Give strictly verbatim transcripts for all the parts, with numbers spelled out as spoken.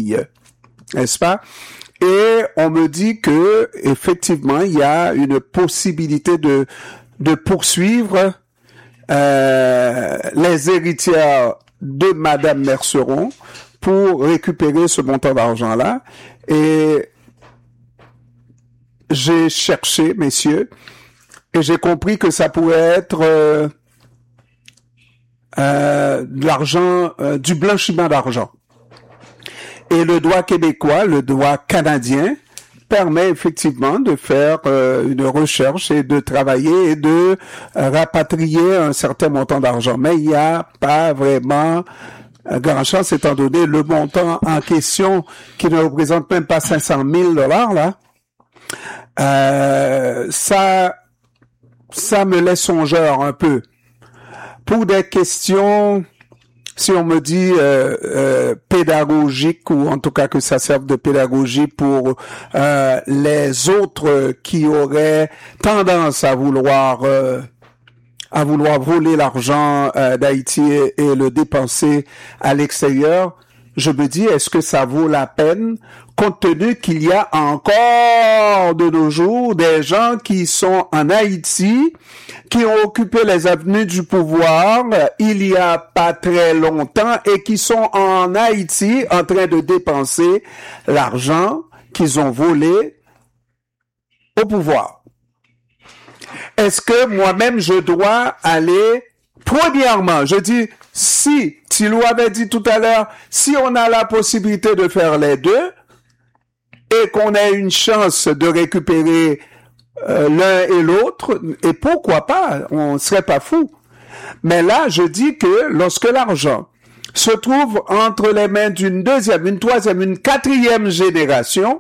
famille, n'est-ce pas? Et on me dit que effectivement il y a une possibilité de de poursuivre euh, les héritières de Madame Merceron pour récupérer ce montant d'argent-là. Et j'ai cherché, messieurs, et j'ai compris que ça pourrait être euh, euh, de l'argent, euh, du blanchiment d'argent. Et le droit québécois, le droit canadien, permet effectivement de faire euh, une recherche et de travailler et de euh, rapatrier un certain montant d'argent. Mais il n'y a pas vraiment euh, grand chance, étant donné le montant en question qui ne représente même pas cinq cent mille dollars, là. Euh, ça, ça me laisse songeur un peu. Pour des questions, si on me dit euh, euh, pédagogique, ou en tout cas que ça serve de pédagogie pour euh, les autres qui auraient tendance à vouloir euh, à vouloir voler l'argent euh, d'Haïti et, et le dépenser à l'extérieur, je me dis, est-ce que ça vaut la peine, compte tenu qu'il y a encore de nos jours des gens qui sont en Haïti, qui ont occupé les avenues du pouvoir il y a pas très longtemps et qui sont en Haïti en train de dépenser l'argent qu'ils ont volé au pouvoir. Est-ce que moi-même je dois aller, premièrement, je dis, si, Thilo avait dit tout à l'heure, si on a la possibilité de faire les deux et qu'on a une chance de récupérer euh, l'un et l'autre, et pourquoi pas, on ne serait pas fou. Mais là, je dis que lorsque l'argent se trouve entre les mains d'une deuxième, une troisième, une quatrième génération,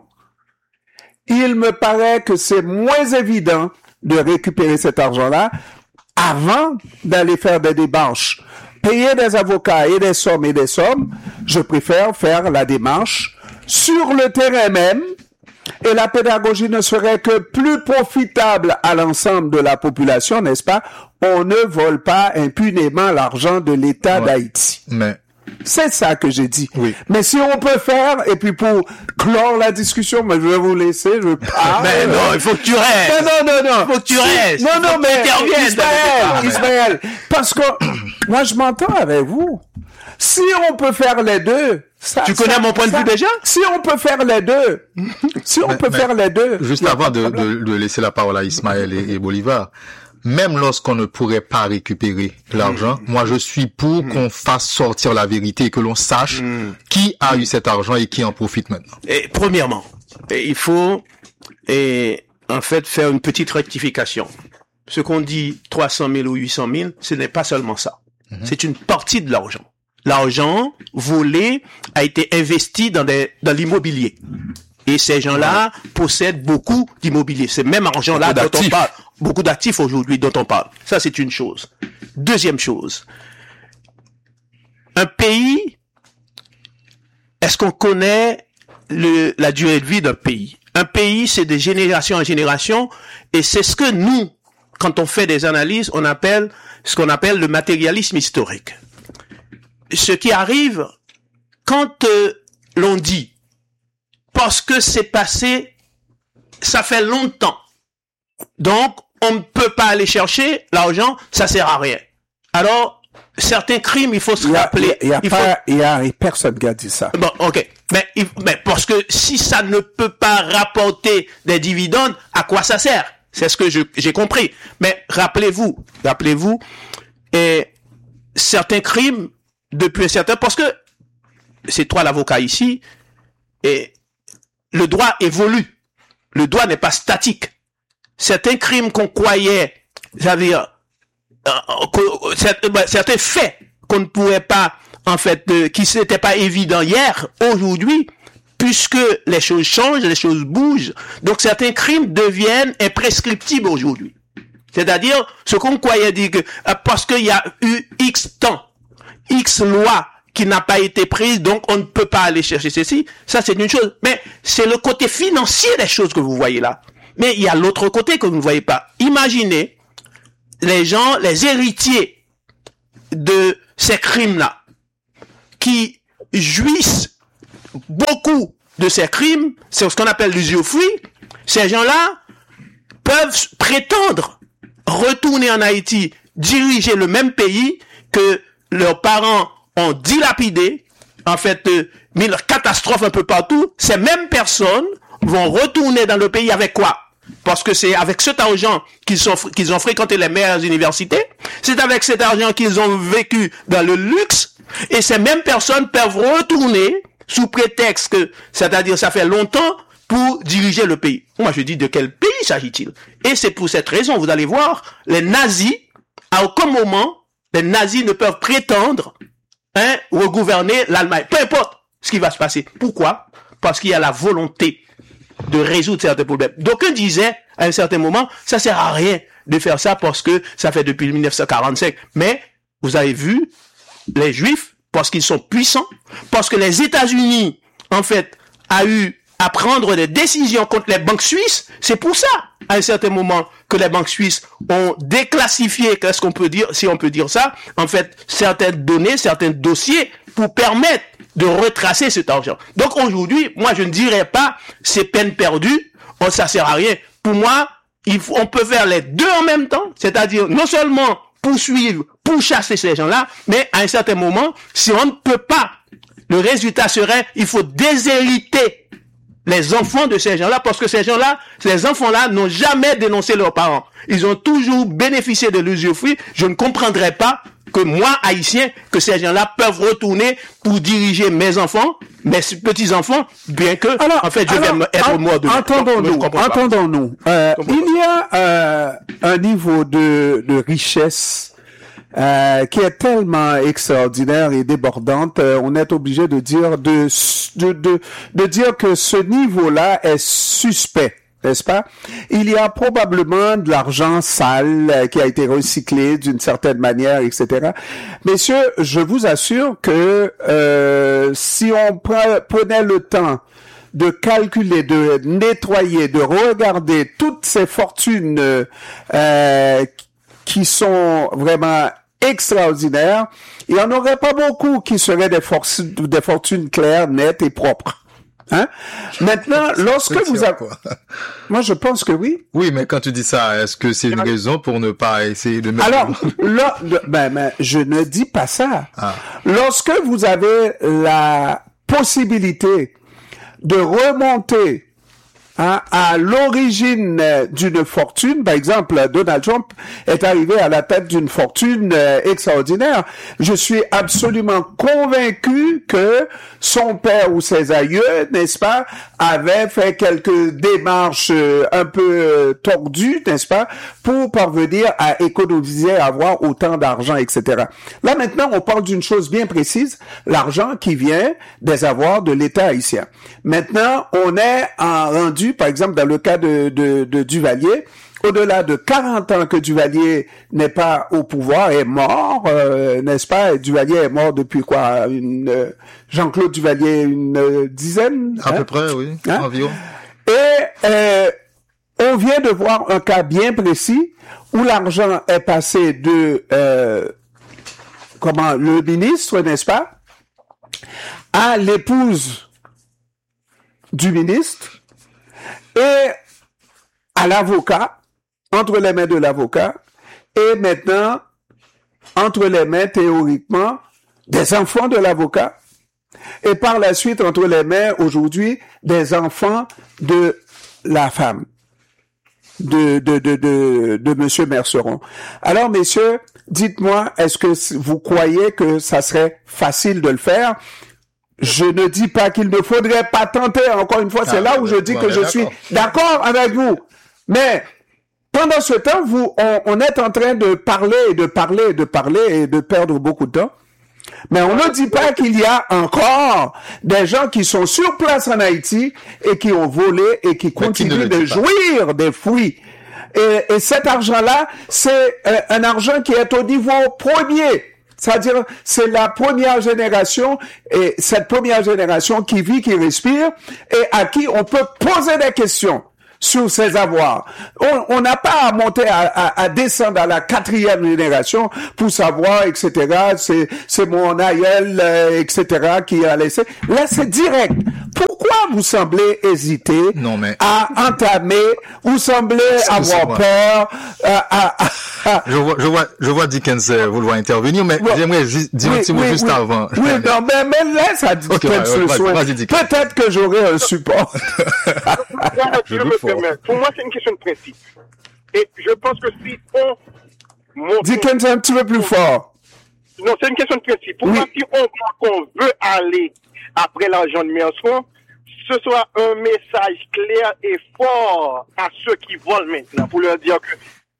il me paraît que c'est moins évident de récupérer cet argent-là avant d'aller faire des démarches. Payer des avocats et des sommes et des sommes, je préfère faire la démarche sur le terrain même, et la pédagogie ne serait que plus profitable à l'ensemble de la population, n'est-ce pas? On ne vole pas impunément l'argent de l'État ouais, d'Haïti. Mais... C'est ça que j'ai dit. Oui. Mais si on peut faire, et puis pour clore la discussion, mais je vais vous laisser, je parle. Mais non, il faut que tu restes. Non, non, non, non. Il faut que tu restes. Non, non, mais Ismaël, Ismaël, parce que moi je m'entends avec vous. Si on peut faire les deux, ça, tu connais ça, mon point ça, de vue déjà? Si on peut faire les deux, si on mais, peut mais, faire les deux. Juste avant de, de, de laisser la parole à Ismaël et, et Bolivar, même lorsqu'on ne pourrait pas récupérer l'argent, mmh. moi je suis pour mmh. qu'on fasse sortir la vérité et que l'on sache mmh. qui a eu cet argent et qui en profite maintenant. Et premièrement, il faut et, en fait faire une petite rectification. Ce qu'on dit trois cent mille ou huit cent mille, ce n'est pas seulement ça. Mmh. C'est une partie de l'argent. L'argent volé a été investi dans, des, dans l'immobilier. Et ces gens-là ouais. possèdent beaucoup d'immobilier. C'est même argent-là dont on parle. Beaucoup d'actifs aujourd'hui dont on parle. Ça, c'est une chose. Deuxième chose. Un pays, est-ce qu'on connaît le, la durée de vie d'un pays? Un pays, c'est de génération en génération, et c'est ce que nous, quand on fait des analyses, on appelle ce qu'on appelle le matérialisme historique. Ce qui arrive quand euh, l'on dit parce que c'est passé, ça fait longtemps. Donc, on ne peut pas aller chercher l'argent, ça sert à rien. Alors, certains crimes, il faut se il y a, rappeler. Il y a, il pas, faut... il y a personne qui a dit ça. Bon, ok. Mais, mais parce que si ça ne peut pas rapporter des dividendes, à quoi ça sert? C'est ce que je, j'ai compris. Mais rappelez-vous, rappelez-vous, et certains crimes, depuis un certain, parce que c'est toi l'avocat ici, et le droit évolue. Le droit n'est pas statique. Certains crimes qu'on croyait, c'est-à-dire euh, certains faits qu'on ne pouvait pas, en fait, euh, qui n'étaient pas évidents hier, aujourd'hui, puisque les choses changent, les choses bougent, donc certains crimes deviennent imprescriptibles aujourd'hui. C'est-à-dire, ce qu'on croyait dire que euh, parce qu'il y a eu X temps, X lois qui n'a pas été prise, donc on ne peut pas aller chercher ceci. Ça, c'est une chose. Mais c'est le côté financier des choses que vous voyez là. Mais il y a l'autre côté que vous ne voyez pas. Imaginez les gens, les héritiers de ces crimes-là, qui jouissent beaucoup de ces crimes, c'est ce qu'on appelle l'usufruit. Ces gens-là peuvent prétendre retourner en Haïti, diriger le même pays que leurs parents ont dilapidé, en fait, euh, mis leur catastrophe un peu partout. Ces mêmes personnes vont retourner dans le pays avec quoi? Parce que c'est avec cet argent qu'ils sont, qu'ils ont fréquenté les meilleures universités. C'est avec cet argent qu'ils ont vécu dans le luxe. Et ces mêmes personnes peuvent retourner sous prétexte que, c'est-à-dire ça fait longtemps, pour diriger le pays. Moi, je dis de quel pays s'agit-il? Et c'est pour cette raison, vous allez voir, les nazis, à aucun moment, les nazis ne peuvent prétendre, hein, regouverner l'Allemagne. Peu importe ce qui va se passer. Pourquoi? Parce qu'il y a la volonté de résoudre certains problèmes. D'aucuns disaient, à un certain moment, ça sert à rien de faire ça parce que ça fait depuis mille neuf cent quarante-cinq. Mais, vous avez vu, les Juifs, parce qu'ils sont puissants, parce que les États-Unis, en fait, a eu à prendre des décisions contre les banques suisses, c'est pour ça, à un certain moment, que les banques suisses ont déclassifié, qu'est-ce qu'on peut dire, si on peut dire ça, en fait, certaines données, certains dossiers, pour permettre de retracer cet argent. Donc aujourd'hui, moi, je ne dirais pas, c'est peine perdue, oh, ça sert à rien. Pour moi, il faut, on peut faire les deux en même temps, c'est-à-dire, non seulement poursuivre, pourchasser ces gens-là, mais à un certain moment, si on ne peut pas, le résultat serait, il faut déshériter les enfants de ces gens-là, parce que ces gens-là, ces enfants-là n'ont jamais dénoncé leurs parents. Ils ont toujours bénéficié de l'usufruit. Je ne comprendrais pas que moi, haïtien, que ces gens-là peuvent retourner pour diriger mes enfants, mes petits-enfants, bien que, alors, en fait, je alors, vais être en, mort de entendons-nous, entendons-nous. Euh, il y a euh, un niveau de, de richesse Euh, qui est tellement extraordinaire et débordante, euh, on est obligé de dire de, de de de dire que ce niveau-là est suspect, n'est-ce pas? Il y a probablement de l'argent sale euh, qui a été recyclé d'une certaine manière, et cetera. Messieurs, je vous assure que euh, si on pre- prenait le temps de calculer, de nettoyer, de regarder toutes ces fortunes euh, qui sont vraiment extraordinaires, il n'y en aurait pas beaucoup qui seraient des, for- des fortunes claires, nettes et propres. Hein? Maintenant, lorsque vous avez... Moi, je pense que oui. Oui, mais quand tu dis ça, est-ce que c'est une raison pour ne pas essayer de mettre... Alors, là, ben, ben, je ne dis pas ça. Ah. Lorsque vous avez la possibilité de remonter hein, à l'origine d'une fortune, par exemple, Donald Trump est arrivé à la tête d'une fortune euh, extraordinaire. Je suis absolument convaincu que son père ou ses aïeux, n'est-ce pas, avaient fait quelques démarches euh, un peu euh, tordues, n'est-ce pas, pour parvenir à économiser, à avoir autant d'argent, et cetera. Là, maintenant, on parle d'une chose bien précise, l'argent qui vient des avoirs de l'État haïtien. Maintenant, on est en rendu, par exemple, dans le cas de, de, de Duvalier, au-delà de quarante ans que Duvalier n'est pas au pouvoir, est mort, euh, n'est-ce pas? Et Duvalier est mort depuis quoi? Une, euh, Jean-Claude Duvalier, une euh, dizaine? À hein? peu près, oui, hein? Environ. Et euh, on vient de voir un cas bien précis où l'argent est passé de, euh, comment, le ministre, n'est-ce pas, à l'épouse du ministre et à l'avocat, entre les mains de l'avocat, et maintenant, entre les mains, théoriquement, des enfants de l'avocat, et par la suite, entre les mains, aujourd'hui, des enfants de la femme, de, de, de, de, de monsieur Merceron. Alors, messieurs, dites-moi, est-ce que vous croyez que ça serait facile de le faire? Je ne dis pas qu'il ne faudrait pas tenter, encore une fois, ah, c'est là où je dis que je suis d'accord avec vous. Mais, pendant ce temps, vous, on, on est en train de parler, et de parler, et de parler, et de perdre beaucoup de temps. Mais on ne dit pas qu'il y a encore des gens qui sont sur place en Haïti et qui ont volé et qui continuent de jouir des fruits. Et, et cet argent-là, c'est euh, un argent qui est au niveau premier. C'est-à-dire, c'est la première génération, et cette première génération qui vit, qui respire, et à qui on peut poser des questions. sur ses avoirs. On n'a pas à monter à, à, à descendre à la quatrième génération pour savoir, et cetera. C'est c'est mon aïeul, euh, et cetera qui a laissé. Là, c'est direct. Pourquoi vous semblez hésiter non, mais... à entamer? Vous semblez avoir peur. Euh, à, à, à... Je vois, je vois, je vois Dickens euh, vouloir intervenir, mais bon, j'aimerais juste dire oui, un petit mot oui, juste oui, avant. Oui, non, mais, mais laisse à Dickens okay, ouais, le soin. Peut-être que j'aurai un support. je me permets. Pour moi, c'est une question de principe. Et je pense que si on monte... Dickens un petit peu plus fort. Non, c'est une question de principe. Pour oui. moi, si on, on veut aller après l'argent de Merson, ce soit un message clair et fort à ceux qui volent maintenant, pour leur dire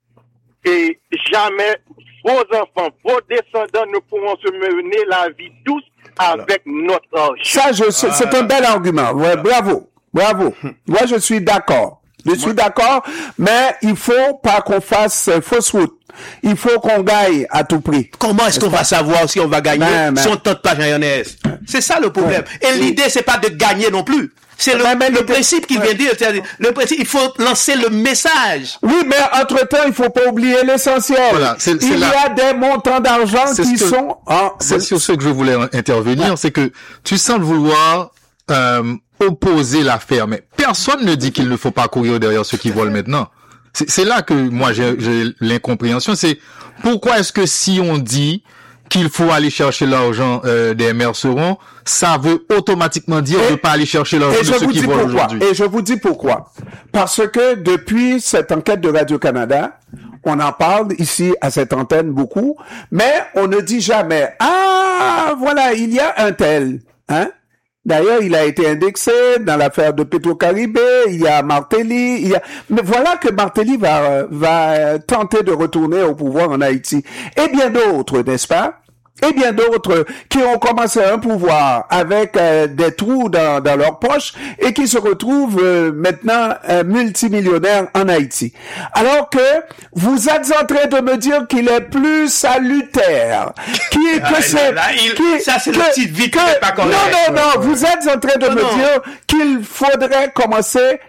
que et jamais vos enfants, vos descendants ne pourront se mener la vie douce avec notre argent. Ça, je, c'est, c'est un bel argument. Ouais, bravo. Bravo. Moi, je suis d'accord. Je suis d'accord, mais il faut pas qu'on fasse fausse route. Il faut qu'on gagne à tout prix. Comment est-ce, est-ce qu'on pas? va savoir si on va gagner ben, ben. si on tente pas Jean-Ernest? C'est ça le problème. Ouais. Et l'idée, c'est pas de gagner non plus. C'est le, ben, le principe qu'il ouais. vient dire. C'est-à-dire, le principe, il faut lancer le message. Oui, mais entre-temps, il faut pas oublier l'essentiel. Voilà, c'est, c'est il la... y a des montants d'argent c'est qui que, sont... Ah, c'est sur ce que je voulais intervenir. Ouais. C'est que tu sembles vouloir... Euh, opposer l'affaire, mais personne ne dit qu'il ne faut pas courir derrière ceux qui volent maintenant. C'est, c'est là que moi j'ai, j'ai l'incompréhension, c'est pourquoi est-ce que si on dit qu'il faut aller chercher l'argent euh, des mercerons, ça veut automatiquement dire et, de pas aller chercher l'argent de ceux qui volent aujourd'hui. Et je vous dis pourquoi. Parce que depuis cette enquête de Radio-Canada, on en parle ici à cette antenne beaucoup, mais on ne dit jamais « Ah, voilà, il y a un tel, hein ?» D'ailleurs, il a été indexé dans l'affaire de Petro-Caribé, il y a Martelly, il y a... Mais voilà que Martelly va, va tenter de retourner au pouvoir en Haïti. Et bien d'autres, n'est-ce pas? Et bien d'autres qui ont commencé un pouvoir avec euh, des trous dans, dans leur poche et qui se retrouvent euh, maintenant euh, multimillionnaires en Haïti. Alors que vous êtes en train de me dire qu'il est plus salutaire, qui est que ah, c'est, là, il, qui, ça c'est que, le petit vite que, pas correct. Non, non, non, vous êtes en train de non, me non. dire qu'il faudrait commencer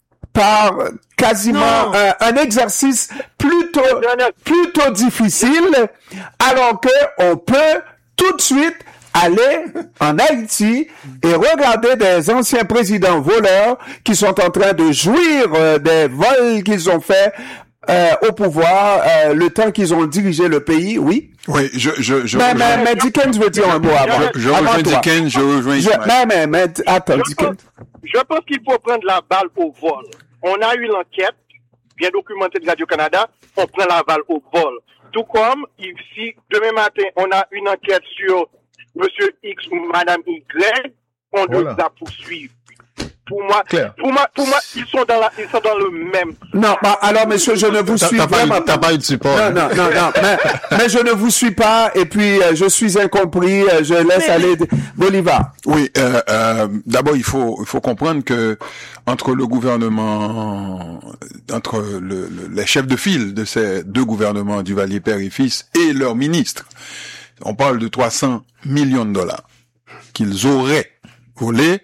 par quasiment euh, un exercice plutôt plutôt difficile, alors que on peut tout de suite aller en Haïti et regarder des anciens présidents voleurs qui sont en train de jouir euh, des vols qu'ils ont faits euh, au pouvoir, euh, le temps qu'ils ont dirigé le pays, oui. Oui, je, je, je. Mais, mais, mais Dickens veut dire un mot avant. Je, je rejoins Dickens, je rejoins je, mais, mais, mais, attends, je Dickens. Pense, je pense qu'il faut prendre la balle au vol. On a eu l'enquête, bien documentée de Radio-Canada, on prend la balle au vol. Tout comme, si demain matin, on a une enquête sur Monsieur X ou Madame Y, on voilà. doit la poursuivre. Pour moi, Claire. pour moi, pour moi, ils sont dans la, ils sont dans le même. Non, bah, alors, monsieur, je ne vous t'as, suis t'as vraiment pas. T'as pas eu de support. Non, non, non, non, mais, mais je ne vous suis pas, et puis, euh, je suis incompris, euh, je laisse mais... aller Bolivar. Oui, euh, euh, d'abord, il faut, il faut comprendre que, entre le gouvernement, entre le, le, les chefs de file de ces deux gouvernements, Duvalier père et fils, et leurs ministres, on parle de trois cents millions de dollars qu'ils auraient volés.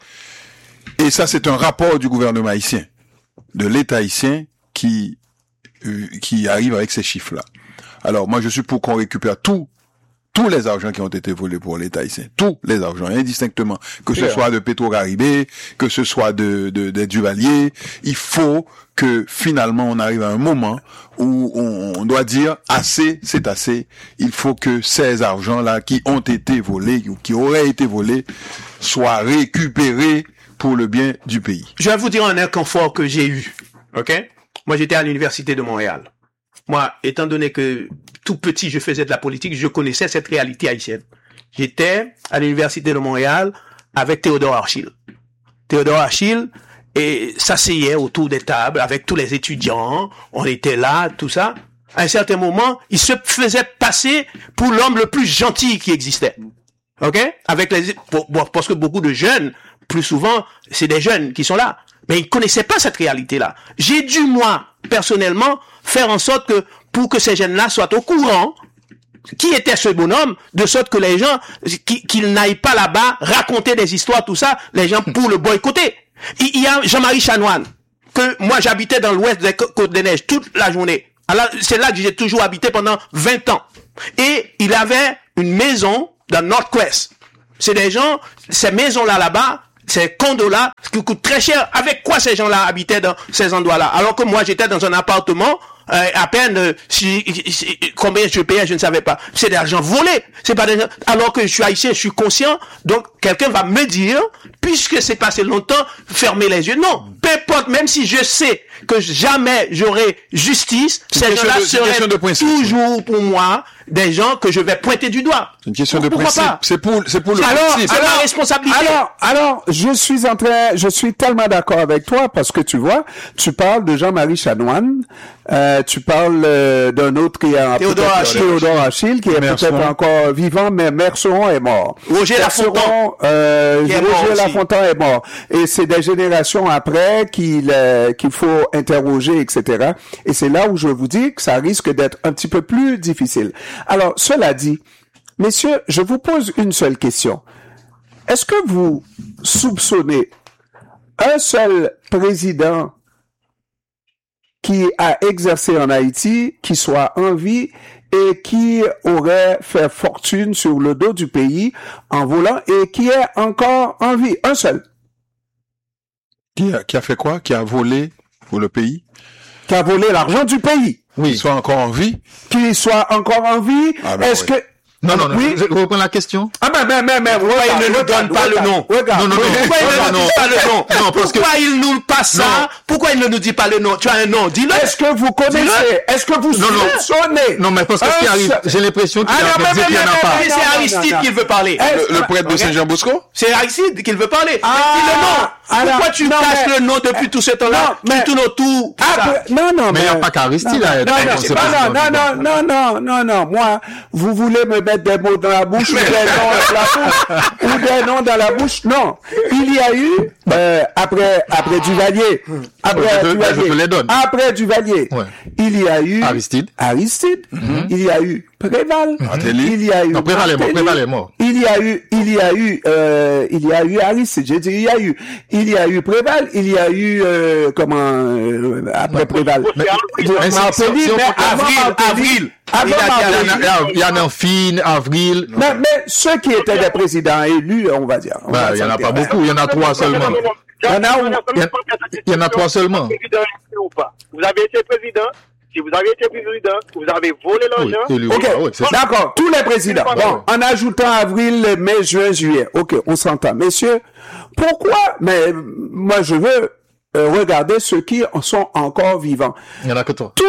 Et ça, c'est un rapport du gouvernement haïtien, de l'État haïtien qui euh, qui arrive avec ces chiffres-là. Alors, moi, je suis pour qu'on récupère tout, tous les argents qui ont été volés pour l'État haïtien, tous les argents, indistinctement, que ce soit de Petro-Caribé, que ce soit de, de, de Duvalier. Il faut que finalement on arrive à un moment où on, on doit dire assez, c'est assez. Il faut que ces argents-là qui ont été volés ou qui auraient été volés soient récupérés pour le bien du pays. Je vais vous dire un inconfort que j'ai eu, ok? Moi, j'étais à l'Université de Montréal. Moi, étant donné que tout petit, je faisais de la politique, je connaissais cette réalité haïtienne. J'étais à l'Université de Montréal avec Théodore Achille. Théodore Achille et s'asseyait autour des tables avec tous les étudiants. On était là, tout ça. À un certain moment, il se faisait passer pour l'homme le plus gentil qui existait. Ok? Avec les, pour, parce que beaucoup de jeunes, plus souvent, c'est des jeunes qui sont là. Mais ils connaissaient pas cette réalité-là. J'ai dû, moi, personnellement, faire en sorte que, pour que ces jeunes-là soient au courant, qui était ce bonhomme, de sorte que les gens, qu'ils n'aillent pas là-bas raconter des histoires, tout ça, les gens pour le boycotter. Il y a Jean-Marie Chanoine. que moi j'habitais dans l'ouest des Côtes-des-Neiges toute la journée. Alors, c'est là que j'ai toujours habité pendant vingt ans. Et il avait une maison dans Northwest. C'est des gens, ces maisons-là là-bas, ces condos-là, qui coûtent très cher. Avec quoi ces gens-là habitaient dans ces endroits-là? Alors que moi, j'étais dans un appartement, euh, à peine, euh, si, si, combien je payais, je ne savais pas. C'est de l'argent volé. C'est pas des gens, alors que je suis haïtien, je suis conscient. Donc, quelqu'un va me dire, puisque c'est passé longtemps, fermez les yeux. Non. Peu importe, même si je sais que jamais j'aurai justice, ces gens-là seraient toujours pour moi des gens que je vais pointer du doigt. C'est une question Pourquoi de principe. pas? C'est pour, c'est pour le Alors, principe. C'est alors, ma responsabilité. Alors, alors, je suis en train, je suis tellement d'accord avec toi parce que tu vois, tu parles de Jean-Marie Chanoine, euh, tu parles euh, d'un autre qui est Théodore Achille. Théodore Achille, qui est Merceron. peut-être encore vivant, mais Merceron est mort. Roger Merceron, Lafontaine. euh, Qui est mort Roger aussi. Lafontaine est mort. Et c'est des générations après qu'il euh, qu'il faut interroger, et cetera. Et c'est là où je vous dis que ça risque d'être un petit peu plus difficile. Alors, cela dit, messieurs, je vous pose une seule question. Est-ce que vous soupçonnez un seul président qui a exercé en Haïti, qui soit en vie et qui aurait fait fortune sur le dos du pays en volant et qui est encore en vie? Un seul. Qui a, qui a fait quoi? Qui a volé pour le pays? Qui a volé l'argent du pays. Qui soit encore en vie? Qui soit encore en vie. Ah ben Est-ce oui. que... Non, non, non, Oui. je, je reprends la question. Ah ben, ben, ben, ben, Pourquoi il ne nous donne pas le nom? Regarde. Non, non, non. Pourquoi il Non, ne nous non, dit pas le nom? non, parce que- Pourquoi il nous passe ça? Non. Pourquoi il ne nous dit pas le nom? Tu as un nom, dis-le. Est-ce que vous connaissez? Dis-le. Est-ce que vous Non, non. soupçonnez? Non, mais parce que ce qui un arrive, seul- j'ai l'impression qu'il Ah, est en non, train de mais, dire qu'il n'y en mais, a mais, pas. mais, C'est non, non, Aristide non, qu'il non. veut parler. Est-ce- Le, le prêtre de Saint-Jean-Bosco? C'est Aristide qu'il veut parler. Ah, dis le nom. alors, Pourquoi tu non, caches mais- le nom depuis tout ce temps-là? Non, mais- Tu tournes autour. tout Ah, ça. ben, non, non, Mais il n'y a pas qu'Aristide à être non, non, responsable. non, non, non, non, non, non, non, moi, vous voulez me mettre des mots dans la bouche ou des noms dans la bouche, ou des noms dans la bouche, non. Il y a eu, euh, après, après Duvalier, après Ouais, je te- Duvalier, je te les donne. après Duvalier, Ouais. il y a eu Aristide. Aristide, il y a eu Préval, Attali. il y a eu Non, Préval est mort, Attali. Préval est mort. Il y a eu, il y a eu, euh, il y a eu Aristide, j'ai dit, il y a eu, il y a eu Préval, il y a eu, euh, comment, euh, après Préval. Mais- Je- mais si- Martelly, si on mais prend- avant Avril, Martelly- Avril. avant Il a dit Martelly- Avril. Il y a Nanfine, Avril. mais, mais ceux qui étaient des présidents élus, on va dire. on Bah, va il y en a dire. pas beaucoup, il y en a trois seulement. Il y en a où? Il y a- il y en a trois seulement. Président ou pas. Vous avez été président. Si vous avez été président, vous avez volé Oui, l'argent. élu, Ok, oui, c'est ça. d'accord, tous les présidents. Bon, en ajoutant avril, mai, juin, juillet. Ok, on s'entend. Messieurs, pourquoi, mais moi je veux euh, regarder ceux qui sont encore vivants. Il y en a que toi. Tout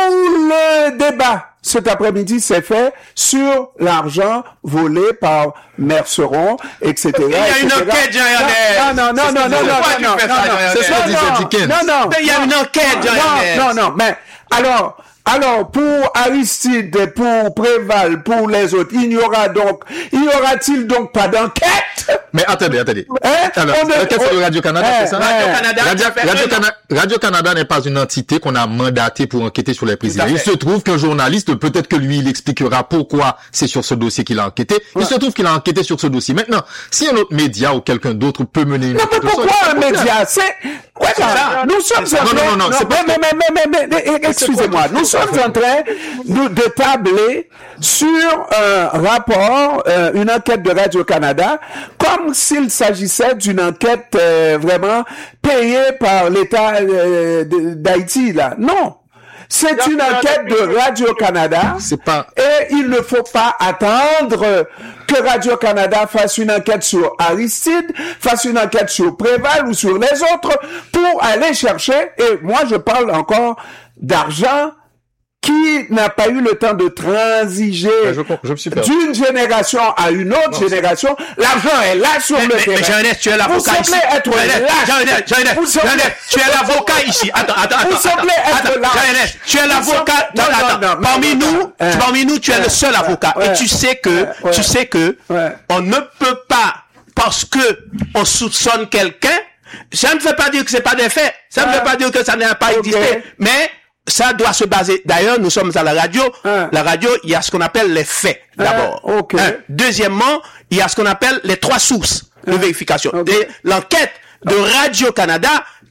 le débat cet après-midi s'est fait sur l'argent volé par Merceron, et cetera. Il y a une enquête, Jean Yannès. Non, non, non, non, non, non, Pourquoi non, tu fais non, ça, non, Jean Yannès? C'est ce que non, disait non, Dickens. Non, non. Mais il y a une enquête, Jean Yannès. Non, non, non, mais alors, alors pour Aristide, pour Préval, pour les autres, il n'y aura donc, il y aura-t-il donc pas d'enquête? Mais attendez, attendez. Hein? Alors, On ne- l'enquête sur on- le Radio-Canada, Eh, c'est ça? eh. Radio-Canada, Radio- ça fait Radio- un an. Cana- Radio-Canada n'est pas une entité qu'on a mandatée pour enquêter sur les présidents. Tout à Il fait. se trouve qu'un journaliste, peut-être que lui, il expliquera pourquoi c'est sur ce dossier qu'il a enquêté. Il se trouve qu'il a enquêté sur ce dossier. Maintenant, si un autre média ou quelqu'un d'autre peut mener une Non, mais enquête, ça, pourquoi il y a un pas de problème. média? C'est, regarde, nous sommes en Non, train, non, non, non, c'est pas mais, mais, mais, mais, mais, mais, excusez-moi, nous sommes en train de, de tabler sur un rapport, euh, une enquête de Radio-Canada, comme s'il s'agissait d'une enquête euh, vraiment payée par l'État euh, de- d'Haïti, là. Non. C'est une enquête de Radio-Canada. C'est pas- Et il ne faut pas attendre que Radio-Canada fasse une enquête sur Aristide, fasse une enquête sur Préval ou sur les autres pour aller chercher, et moi je parle encore d'argent qui n'a pas eu le temps de transiger Ouais, je comprends, je me suis perdu. d'une génération à une autre génération. L'argent est là sur Mais, le mais, terrain. mais Jean Yannès, tu es Vous l'avocat ici. semblez être Jean Yannès, lâche. Jean Yannès, Jean Yannès, Vous Jean semblez- Yannès, tu es l'avocat ici. Attends, attends, attends. Vous semblez attends, être attends, lâche. Jean Yannès, tu es Vous l'avocat. semblez- Non, non, attends. non, non, Parmi non, nous, non. Hein. parmi nous, tu es le seul avocat. Ouais. Et tu sais que, Ouais. tu sais que, Ouais. on ne peut pas, parce que on soupçonne quelqu'un, ça ne veut pas dire que c'est pas des faits. Ça ne Ouais. veut pas dire que ça n'a pas Ok. existé. Mais, ça doit se baser. D'ailleurs, nous sommes à la radio. Hein. La radio, il y a ce qu'on appelle les faits, Hein, d'abord. ok. Hein. Deuxièmement, il y a ce qu'on appelle les trois sources de vérification. Ok. Et l'enquête de Radio-Canada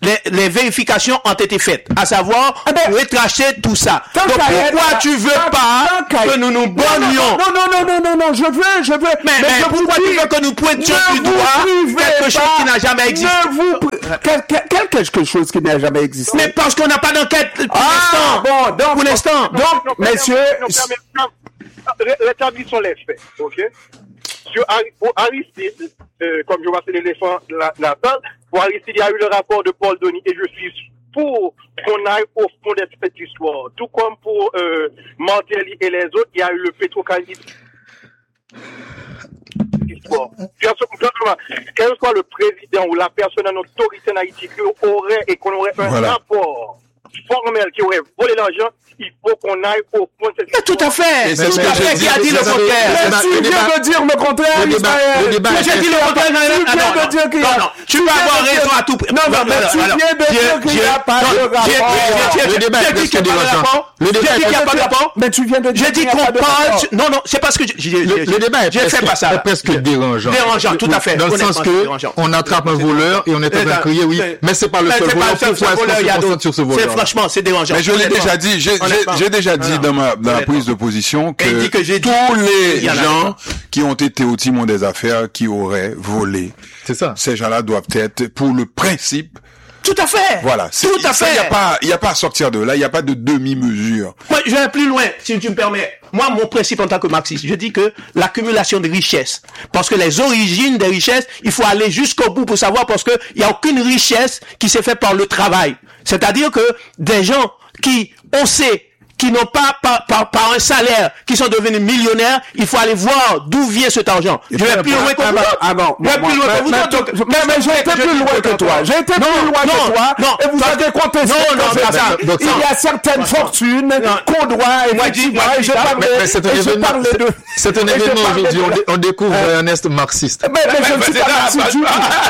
les, les vérifications ont été faites, à savoir Ah ben, retracer tout ça. tant Donc qu'à être- pourquoi tu veux tant- pas tant qu'à- que nous nous bornions? Non, non, non, non, non, non, je veux, je veux. Mais, mais je vous pourquoi dis, tu veux que nous pointions ne du vous doigt privez quelque chose pas, qui n'a jamais existé? Ne vous, pri- quel, quel, quel quelque chose qui n'a jamais existé? Mais parce qu'on n'a pas d'enquête pour Ah, l'instant. bon, donc, Pour l'instant. donc, Non, permettez- messieurs, non, permettez- ré- rétablissons les faits, ok? Sur Ari- pour Aristide, euh, comme je vois c'est l'éléphant là- là-dedans, pour Aristide, il y a eu le rapport de Paul Denis et je suis pour qu'on aille au fond de cette histoire. Tout comme pour euh, Martelly et les autres, il y a eu le Petrocanid. Histoire. Quel soit le président ou la personne en autorité en Haïti qui aurait et qu'on aurait un Voilà. rapport formel qui aurait volé l'argent, il faut qu'on aille au fond de cette Mais tout à fait. Et c'est Tout ce à que fait. je Qui a dis, dit le vous savez, contraire? le mais débat- tu le viens débat- de dire le contraire, le débat- Ismaël. le débat Tu est- viens de J'ai dit dire le contraire. Tu non, viens non, de non, dire qu'il y a... non, non, tu peux viens avoir de dire- raison à tout prix. Non, non, mais tu alors, viens de j'ai- dire qu'il n'y a j'ai- pas non, de j'ai- rapport. j'ai- Le débat est j'ai dit presque qu'il n'y a pas de dérangeant. rapport. Le J'ai débat dit est qu'il n'y a pas de presque- rapport. Mais tu viens de dire J'ai dit qu'il n'y a qu'on pas de parle... rapport. sur- Non, non, c'est parce que j'ai- j'ai... Le, le débat est J'ai fait presque, pas ça. est presque dérangeant. Dérangeant, tout à fait. Dans le Honnêtement, sens c'est que dérangeant. on attrape un voleur et on est en train de crier oui, C'est- mais c'est pas le Mais seul c'est pas voleur. le seul Pourquoi est-ce voleur, qu'on il y se a concentre d'autres. sur ce C'est voleur? franchement, c'est dérangeant. Mais je l'ai Honnêtement. déjà dit, j'ai, j'ai, Honnêtement. j'ai déjà dit Non, dans ma, dans la honnêtement. prise de position Et il dit que, que j'ai dit- tous Il les y en a gens pas. qui ont été au timon des affaires, qui auraient volé, C'est ça. ces gens-là doivent être, pour le principe, Tout à fait. voilà. C'est- Tout à ça, Il n'y a fait. pas, il y a pas à sortir de là, il n'y a pas de demi-mesure. Moi, je vais plus loin, si tu me permets. Moi, mon principe en tant que marxiste, je dis que l'accumulation de richesses, parce que les origines des richesses, il faut aller jusqu'au bout pour savoir, parce que il y a aucune richesse qui s'est faite par le travail. C'est-à-dire que des gens qui, on sait, qui n'ont pas, par, par, par un salaire, qui sont devenus millionnaires, il faut aller voir d'où vient cet argent. Je vais plus loin que Ah vous bon, autres. ah bon, Je vais moi, plus loin moi, que vous mais- autres. Donc, mais, mais j'ai été je plus dis loin que toi. J'ai été Non, plus loin non, que toi. non. Et vous Toi- avez contesté. Non, non, quand mais j'ai ça- dit, donc il ça- y a certaines fortunes Non. qu'on doit, Moi, dis- effectivement, moi, et dis je ça, parlais, Mais, mais c'est un et je événement, parlais c'est- de... c'est un et je événement parlais aujourd'hui. de- On, dé- on découvre Ernest marxiste. Mais, mais je ne suis pas marxiste du tout.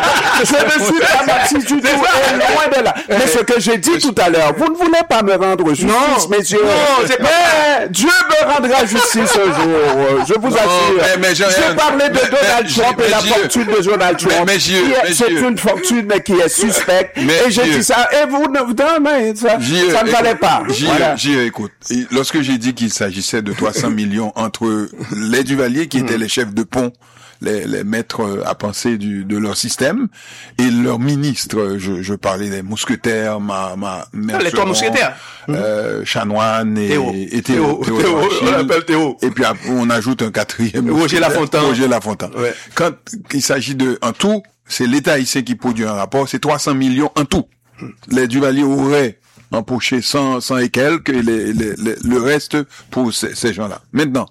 Je ne suis pas marxiste du tout. Et loin de là. Mais ce que j'ai dit tout à l'heure, vous ne voulez pas me rendre justice, messieurs. Non, c'est pas- Mais Dieu me rendra justice un jour. Je vous assure. mais- mais je- J'ai parlé de mais- Donald mais- Trump mais- et la mais- fortune de Donald Trump. mais- messieurs, Qui est- C'est messieurs. une fortune qui est suspecte. Mais- Et j'ai messieurs. dit ça. Et vous, ne- non, mais ça, J E, ça ne valait pas. J E, Voilà. J E, écoute, et lorsque j'ai dit qu'il s'agissait de trois cents millions entre les Duvalier, qui étaient les chefs de pont, les, les maîtres à penser du, de leur système, et leurs ministres, je, je parlais des mousquetaires, ma, ma, mère Les trois Seron, mousquetaires. euh, Chanoine et, Théo. et Théo, Théo, Théo Théo, Achille. on l'appelle Théo. Et puis après, on ajoute un quatrième. Roger mousquetaire, Lafontaine. Roger Lafontaine. Ouais. Quand il s'agit de, en tout, c'est l'État haïtien qui produit un rapport, c'est trois cents millions en tout. Les Duvalier auraient empoché cent, cent et quelques, et les, les, les- le reste pour ces, ces gens-là. Maintenant,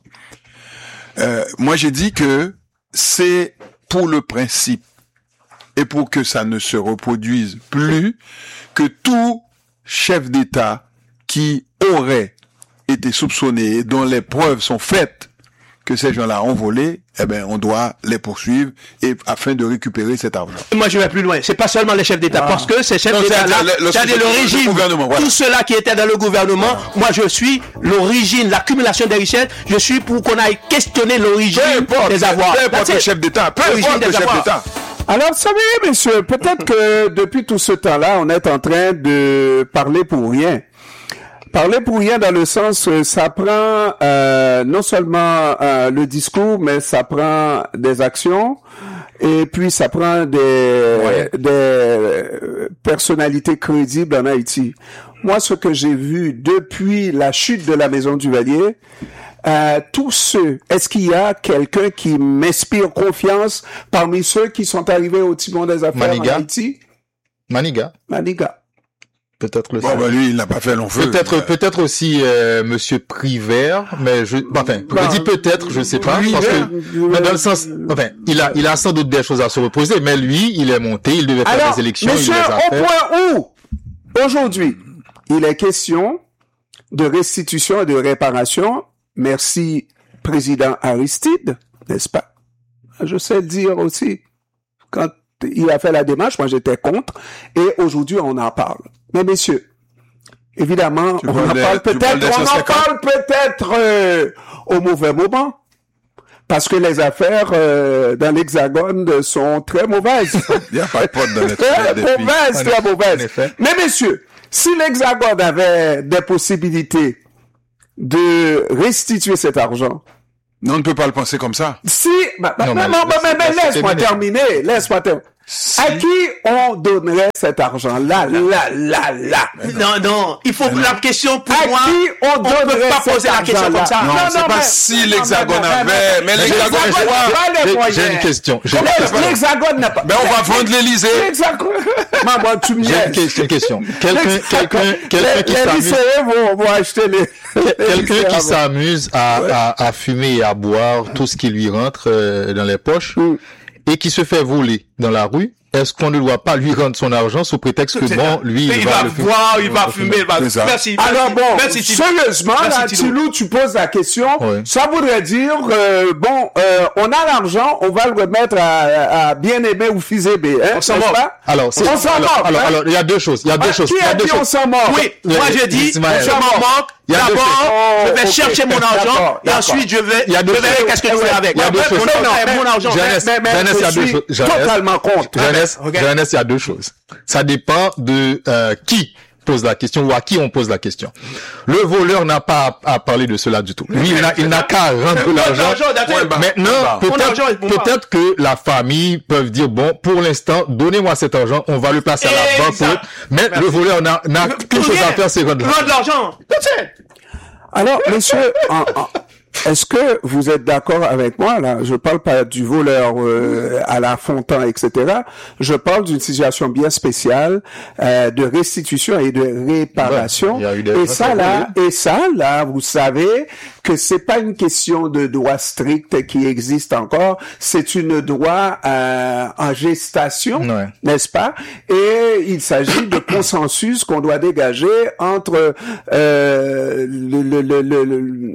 euh, moi j'ai dit que c'est pour le principe et pour que ça ne se reproduise plus que tout chef d'État qui aurait été soupçonné et dont les preuves sont faites que ces gens-là ont volé, eh ben, on doit les poursuivre et afin de récupérer cet argent. Moi, je vais plus loin. C'est pas seulement les chefs d'État, parce que ces chefs Non, d'État, c'est- le- le- c'est-à-dire le- le le régime, gouvernement, voilà. tout ceux-là qui étaient dans le gouvernement, moi, je suis l'origine, l'accumulation des richesses. Je suis pour qu'on aille questionner l'origine Peu importe, des avoirs. peu importe That's le it. chef d'État, peu L'origine importe le des chef avoirs. d'État. Alors, vous savez, messieurs, peut-être que depuis tout ce temps-là, on est en train de parler pour rien. Parler pour rien dans le sens, euh, ça prend euh, non seulement euh, le discours, mais ça prend des actions, et puis ça prend des, Ouais. des euh, personnalités crédibles en Haïti. Moi, ce que j'ai vu depuis la chute de la Maison Duvalier, euh, tous ceux, est-ce qu'il y a quelqu'un qui m'inspire confiance parmi ceux qui sont arrivés au timon des affaires Maniga. en Haïti? Maniga, Maniga. peut-être le Bon, seul. bah, lui, il n'a pas fait long feu. Peut-être, Euh, peut-être aussi euh, Monsieur Privert, mais je, enfin, Bah, je dis peut-être, je sais pas, parce Privert, que, mais dans le sens, enfin, il a, il a sans doute des choses à se reposer, mais lui, il est monté, il devait faire Alors, des élections, monsieur, il les a au fait. point où, aujourd'hui, il est question de restitution et de réparation, merci, président Aristide, n'est-ce pas? Je sais le dire aussi. Quand il a fait la démarche, moi j'étais contre, et aujourd'hui on en parle. Mais messieurs, évidemment, Tu on parles en des- parle tu parles peut-être, des on en cent cinquante. parle peut-être euh, au mauvais moment. parce que les affaires euh, dans l'Hexagone sont très mauvaises. Il n'y a pas de pote dans les Très mauvaises, très mauvaises. Mais messieurs, si l'Hexagone avait des possibilités de restituer cet argent, non, on ne peut pas le penser comme ça. si, bah, bah, Non, non, mais- non, bah, mais, mais c'est laisse-moi terminé. terminer, laisse-moi terminer. À qui on donnerait cet argent? Là, là, là, là. Non, non, il faut la question pour À moi. qui on on peut donnerait pas cet poser la question argent-là? comme ça. Non, c'est pas mais- si non, l'Hexagone mais- avait, mais mais l'Hexagone l'Hexagone a n'a pas les J'ai- J'ai moyens. une question. J'ai L'Hex- L'Hexagone n'a pas. Ben, on va vendre l'Élysée. L'Hexagone. Maman, tu me j'ai une laisses. question. une question. Quelqu'un, quelqu'un, quelqu'un qui Les, les s'amuse, lycéens vont, vont acheter les. les quelqu'un lycéens qui vont- s'amuse à, à, à fumer et à boire tout ce qui lui rentre euh, dans les poches Mm. et qui se fait voler dans la rue. Est-ce qu'on ne doit pas lui rendre son argent sous prétexte que C'est bon, ça. lui, il, il va le fumer. boire, il va fumer, il va. C'est ça. Merci. Alors merci, bon, merci, Tilo. sérieusement, Merci, là, Tilo. Tilou, tu poses la question. Ouais. Ça voudrait dire, euh, bon, euh, on a l'argent, on va le remettre à, à bien-aimé ou fils-aimé, hein, On s'en n'est-ce moque. pas? Alors, c'est- On s'en alors, moque, alors, hein? alors, il y a deux choses. Il y a deux Ah, choses. qui Il y a a deux dit choses. on s'en moque? Oui, moi j'ai dit, Ismaël. je m'en moque. Il y a deux D'abord, choses. je vais Oh, chercher ok. mon argent D'accord, et d'accord. ensuite je vais, Il y a je deux verrai choses. qu'est-ce que je fais avec. Il y a deux Après, choses. mon Non, argent, mais- mon argent. Jeunesse, mais, mais, Jeunesse, il y a je deux suis choses. Jeunesse. totalement contre. Jeunesse, Ok. Jeunesse, il y a deux choses. Ça dépend de euh, qui pose la question ou à qui on pose la question. Le voleur n'a pas à, à parler de cela du tout. Lui, il n'a, il n'a qu'à rendre Mon l'argent. argent, d'accord. Ouais, bah, Maintenant, Mon argent est peut-être, pour moi. peut-être que la famille peut dire, bon, pour l'instant, donnez-moi cet argent, on va le placer à la banque. Exact. Mais le voleur n'a, n'a qu'une chose à faire, c'est rendre Rendre l'argent. That's it. Alors, monsieur, en- en- est-ce que vous êtes d'accord avec moi, là? Je parle pas du voleur euh, à la Fontan, et cetera. Je parle d'une situation bien spéciale euh, de restitution et de réparation. Ouais, il y a eu des et gens ça, qui ont là, et ça, là, vous savez que c'est pas une question de droit strict qui existe encore. C'est une droit euh, en gestation, Ouais. n'est-ce pas? Et il s'agit de consensus qu'on doit dégager entre euh, le, le, le, le, le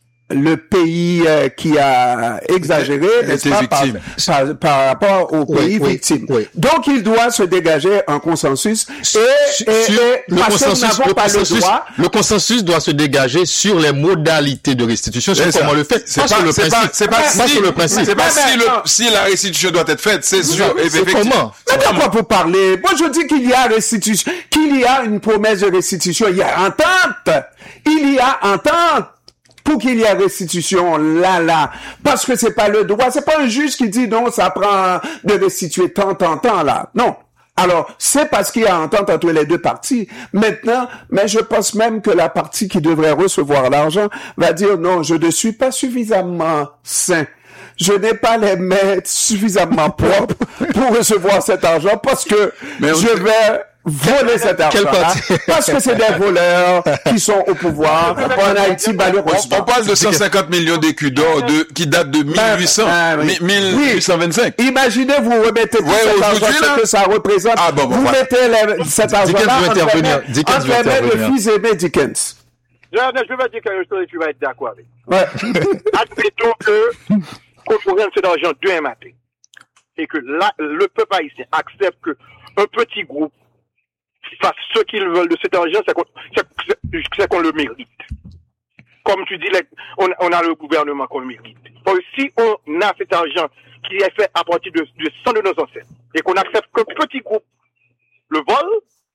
le pays euh, qui a exagéré, n'est-ce était pas, par, victime. par, par rapport au Oui, pays oui, victime. oui. Donc, il doit se dégager un consensus et, Sur- et, sur et le parce que nous consensus, n'avons le pas le consensus, droit. le consensus doit se dégager sur les modalités de restitution, sur C'est comment ça. le fait. C'est Pas sur pas, le c'est pas, principe. c'est pas Pas si, sur le principe. c'est pas Mais, si mais, le, non. si la restitution doit être faite, c'est sûr. C'est effectivement. comment? Mais de quoi vous parlez? Moi, je dis qu'il y a restitution, qu'il y a une promesse de restitution. Il y a entente. Il y a entente. Pour qu'il y ait restitution, là, là. Parce que c'est pas le droit. C'est pas un juge qui dit non, ça prend de restituer tant, tant, tant, là. Non. Alors, c'est parce qu'il y a entente entre les deux parties. Maintenant, mais je pense même que la partie qui devrait recevoir l'argent va dire non, je ne suis pas suffisamment sain. Je n'ai pas les mains suffisamment propres pour recevoir cet argent parce que Mais on- je vais voler cet argent-là partie? parce que c'est des voleurs qui sont au pouvoir en Haïti, On, malheureusement. on parle de cent cinquante millions d'écus d'or de, qui datent de mille huit cents, Ah, oui. mi- mille huit cent vingt-cinq. Imaginez, vous remettez tout Ouais, cet argent, aujourd'hui, là. ce que ça représente. Ah, bon, bon, vous voilà. mettez les- cet argent-là Dickens veut entre les intervenir. mains- Dickens entre veut les mains de intervenir. fils aimé Dickens. Je, je vais dire quelque chose et tu vas être d'accord avec. Ouais. Admettons que qu'on prenne cet argent demain matin et que là, le peuple haïtien accepte que un petit groupe fasse ce qu'ils veulent de cet argent, c'est qu'on, c'est, c'est- c'est qu'on le mérite. Comme tu dis, les- on, on a le gouvernement qu'on le mérite. Or, si on a cet argent qui est fait à partir de, du sang de nos ancêtres et qu'on accepte qu'un petit groupe le vole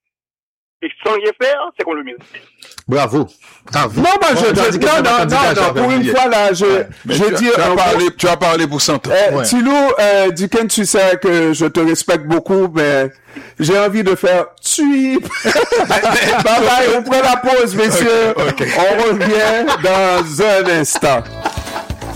et sans rien faire, c'est qu'on le mérite. Bravo. Bravo. Non, moi, je, On a dit je- que non, c'est non, un non, candidat, non, pour j'avais une oublié. fois, là, je, Mais je tu, dis tu, as un mot. parlé, tu as parlé pour cent ans. Eh, Ouais. Tilou, euh, Dickens, tu sais que je te respecte beaucoup, mais j'ai envie de faire tui. Bye bye, on prend la pause, messieurs. Ok, ok. On revient dans un instant.